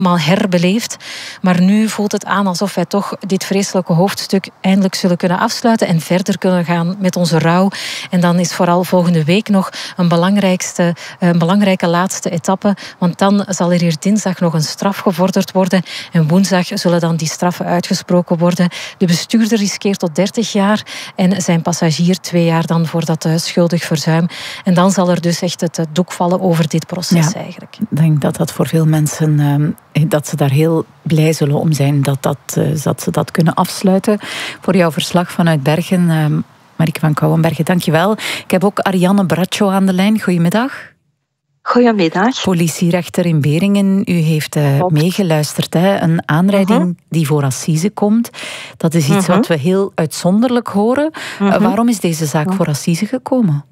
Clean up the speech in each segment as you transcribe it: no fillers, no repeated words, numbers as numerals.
herbeleefd. Maar nu voelt het aan alsof wij toch dit vreselijke hoofdstuk eindelijk zullen kunnen afsluiten en verder kunnen gaan met onze rouw. En dan is vooral volgende week nog een belangrijke laatste etappe. Want dan zal er hier dinsdag nog een straf gevorderd worden. En woensdag zullen dan die straffen uitgesproken worden. De bestuurder riskeert tot 30 jaar en zijn passagier 2 jaar dan voor dat schuldig verzuim. En dan zal er dus echt het doek vallen over dit proces eigenlijk. Ik denk dat voor veel mensen, dat ze daar heel blij zullen om zijn dat ze dat kunnen afsluiten. Voor jouw verslag vanuit Bergen, Marieke van Kouwenbergen, dankjewel. Ik heb ook Ariane Braccio aan de lijn. Goedemiddag. Goedemiddag. Politierechter in Beringen, u heeft meegeluisterd. Hè? Een aanrijding die voor assise komt. Dat is iets wat we heel uitzonderlijk horen. Waarom is deze zaak voor assise gekomen?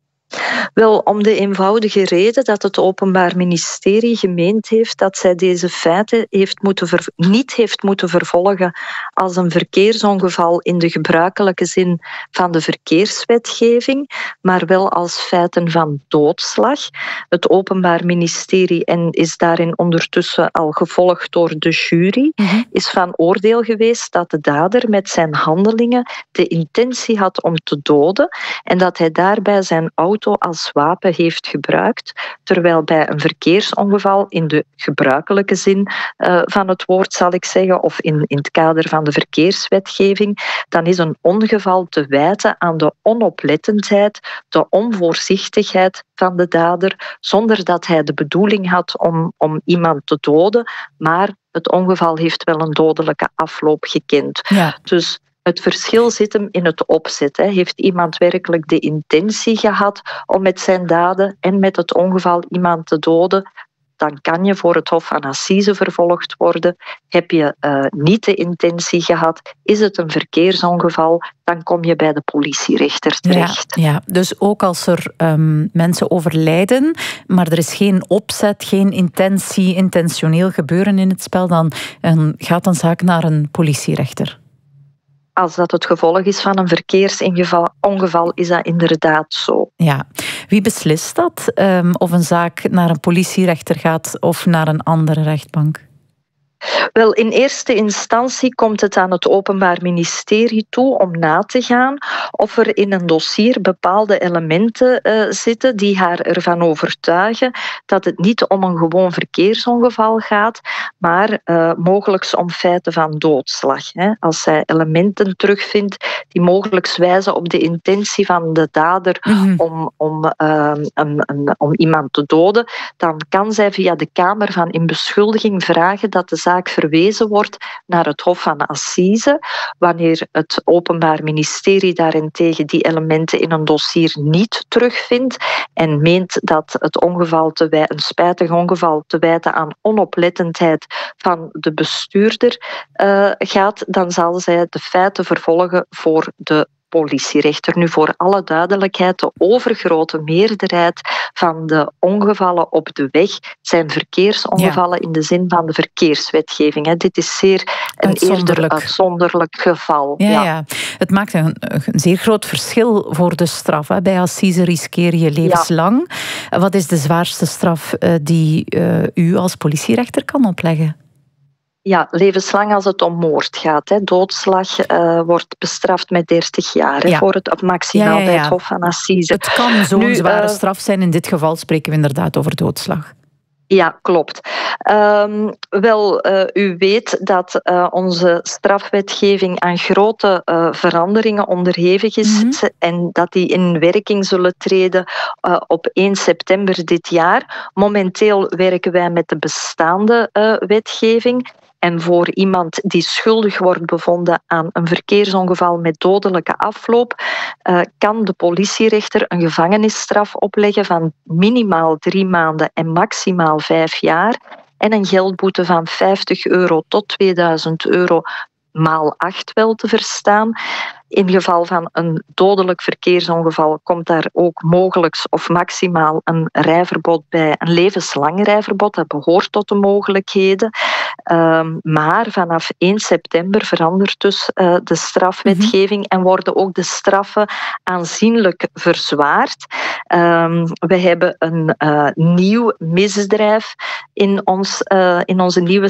Wel, om de eenvoudige reden dat het Openbaar Ministerie gemeend heeft dat zij deze feiten niet heeft moeten vervolgen als een verkeersongeval in de gebruikelijke zin van de verkeerswetgeving, maar wel als feiten van doodslag. Het Openbaar Ministerie, en is daarin ondertussen al gevolgd door de jury, is van oordeel geweest dat de dader met zijn handelingen de intentie had om te doden en dat hij daarbij zijn auto als wapen heeft gebruikt, terwijl bij een verkeersongeval in de gebruikelijke zin van het woord, zal ik zeggen, of in het kader van de verkeerswetgeving, dan is een ongeval te wijten aan de onoplettendheid, de onvoorzichtigheid van de dader, zonder dat hij de bedoeling had om iemand te doden, maar het ongeval heeft wel een dodelijke afloop gekend. Ja. Dus het verschil zit hem in het opzet. Heeft iemand werkelijk de intentie gehad om met zijn daden en met het ongeval iemand te doden, dan kan je voor het Hof van Assise vervolgd worden. Heb je niet de intentie gehad, is het een verkeersongeval, dan kom je bij de politierechter terecht. Ja, dus ook als er mensen overlijden, maar er is geen opzet, geen intentie, intentioneel gebeuren in het spel, dan gaat een zaak naar een politierechter. Als dat het gevolg is van een verkeersongeval, is dat inderdaad zo. Ja. Wie beslist dat? Of een zaak naar een politierechter gaat of naar een andere rechtbank? Wel, in eerste instantie komt het aan het Openbaar Ministerie toe om na te gaan of er in een dossier bepaalde elementen zitten die haar ervan overtuigen dat het niet om een gewoon verkeersongeval gaat, maar mogelijk om feiten van doodslag. Als zij elementen terugvindt die mogelijk wijzen op de intentie van de dader om iemand te doden, dan kan zij via de Kamer van Inbeschuldiging vragen dat de zaak verwezen wordt naar het Hof van Assise. Wanneer het Openbaar Ministerie daarentegen die elementen in een dossier niet terugvindt en meent dat het een spijtig ongeval te wijten aan onoplettendheid van de bestuurder gaat, dan zal zij de feiten vervolgen voor de politierechter. Nu, voor alle duidelijkheid, de overgrote meerderheid van de ongevallen op de weg zijn verkeersongevallen in de zin van de verkeerswetgeving. Dit is zeer een eerder uitzonderlijk geval. Ja. Het maakt een zeer groot verschil voor de straf. Bij assise riskeer je levenslang. Wat is de zwaarste straf die u als politierechter kan opleggen? Ja, levenslang als het om moord gaat. Doodslag wordt bestraft met 30 jaar voor het maximaal bij het Hof van Assise. Het kan zo'n zware straf zijn. In dit geval spreken we inderdaad over doodslag. Ja, klopt. U weet dat onze strafwetgeving aan grote veranderingen onderhevig is en dat die in werking zullen treden op 1 september dit jaar. Momenteel werken wij met de bestaande wetgeving. En voor iemand die schuldig wordt bevonden aan een verkeersongeval met dodelijke afloop, kan de politierechter een gevangenisstraf opleggen van minimaal 3 maanden en maximaal 5 jaar en een geldboete van €50 tot €2000 maal 8 wel te verstaan. In geval van een dodelijk verkeersongeval komt daar ook mogelijk of maximaal een rijverbod bij, een levenslang rijverbod. Dat behoort tot de mogelijkheden. Maar vanaf 1 september verandert dus de strafwetgeving en worden ook de straffen aanzienlijk verzwaard. We hebben een nieuw misdrijf in onze nieuwe